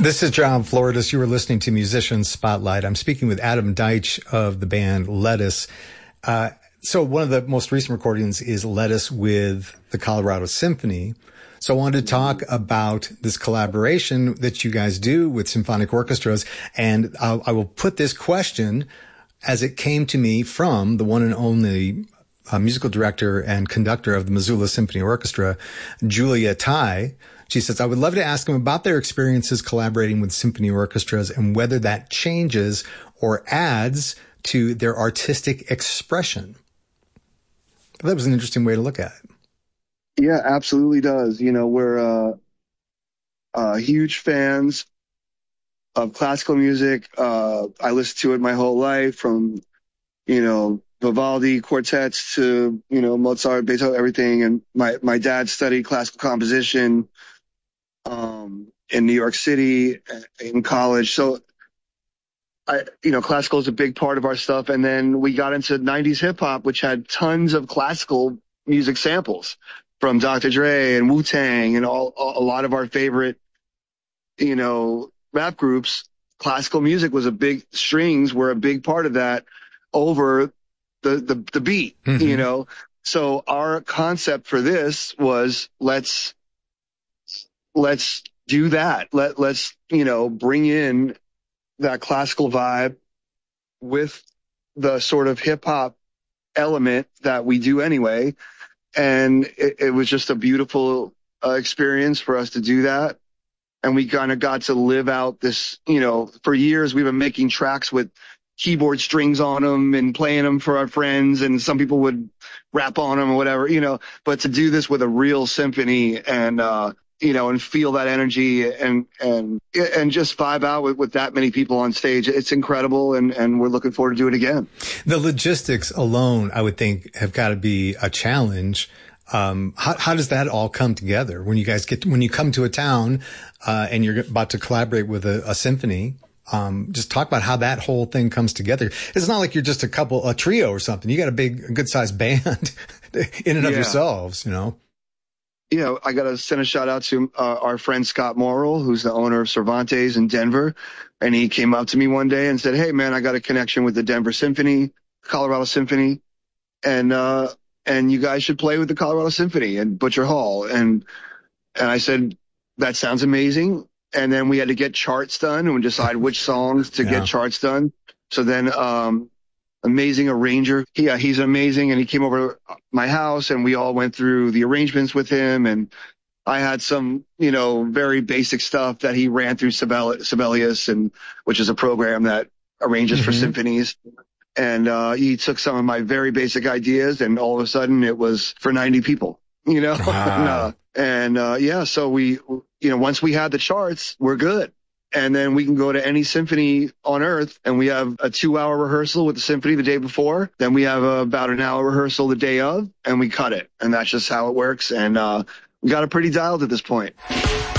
This is John Floridas. You were listening to Musicians Spotlight. I'm speaking with Adam Deitch of the band Lettuce. So one of the most recent recordings is Lettuce with the Colorado Symphony. So I wanted to talk about this collaboration that you guys do with symphonic orchestras. And I will put this question as it came to me from the one and only musical director and conductor of the Missoula Symphony Orchestra, Julia Tai. She says, I would love to ask them about their experiences collaborating with symphony orchestras and whether that changes or adds to their artistic expression. That was an interesting way to look at it. Yeah, absolutely does. You know, we're huge fans of classical music. I listened to it my whole life, from, you know, Vivaldi quartets to, you know, Mozart, Beethoven, everything. And my dad studied classical composition in New York City in college. So classical is a big part of our stuff. And then we got into 90s hip hop, which had tons of classical music samples from Dr. Dre and Wu-Tang and a lot of our favorite, you know, rap groups. Classical music was strings were a big part of that over the beat, you know? So our concept for this was let's do that. Let's, you know, bring in that classical vibe with the sort of hip hop element that we do anyway. And it was just a beautiful experience for us to do that. And we kind of got to live out this, you know, for years we've been making tracks with keyboard strings on them and playing them for our friends. And some people would rap on them or whatever, you know, but to do this with a real symphony and, you know, and feel that energy and just vibe out with that many people on stage. It's incredible. And we're looking forward to do it again. The logistics alone, I would think, have got to be a challenge. How does that all come together when you come to a town, and you're about to collaborate with a symphony? Just talk about how that whole thing comes together. It's not like you're just a trio or something. You got a good sized band in and of yourselves, you know? You know, I got to send a shout out to our friend Scott Morrill, who's the owner of Cervantes in Denver. And he came up to me one day and said, hey, man, I got a connection with the Denver Symphony, Colorado Symphony. And you guys should play with the Colorado Symphony and Butcher Hall. And I said, that sounds amazing. And then we had to get charts done and decide which songs to get charts done. So then, amazing arranger. He's amazing. And he came over to my house and we all went through the arrangements with him. And I had some, you know, very basic stuff that he ran through Sibelius, which is a program that arranges for symphonies. And he took some of my very basic ideas and all of a sudden it was for 90 people, you know? Wow. So we, you know, once we had the charts, we're good. And then we can go to any symphony on earth and we have a 2-hour rehearsal with the symphony the day before. Then we have about an hour rehearsal the day of and we cut it. And that's just how it works. And we got it pretty dialed at this point.